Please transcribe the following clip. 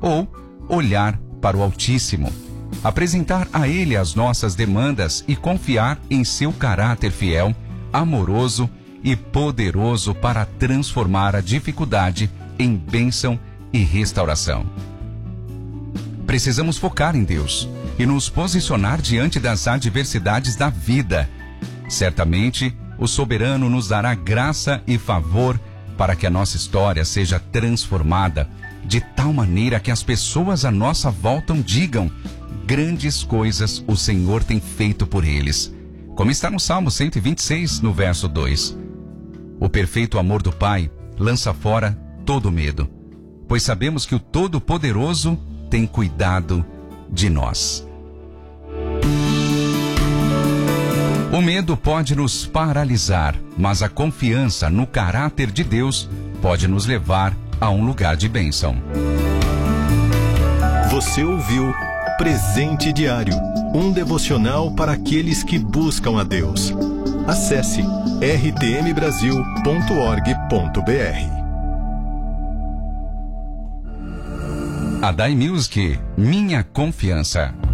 ou olhar para o Altíssimo, apresentar a Ele as nossas demandas e confiar em seu caráter fiel, amoroso e poderoso para transformar a dificuldade em bênção e restauração. Precisamos focar em Deus e nos posicionar diante das adversidades da vida. Certamente, o soberano nos dará graça e favor para que a nossa história seja transformada de tal maneira que as pessoas à nossa volta digam: grandes coisas o Senhor tem feito por eles. Como está no Salmo 126, no verso 2. O perfeito amor do Pai lança fora todo medo, pois sabemos que o Todo-Poderoso tem cuidado de nós. O medo pode nos paralisar, mas a confiança no caráter de Deus pode nos levar a um lugar de bênção. Você ouviu Presente Diário, um devocional para aqueles que buscam a Deus. Acesse rtmbrasil.org.br. Adai Music, minha confiança.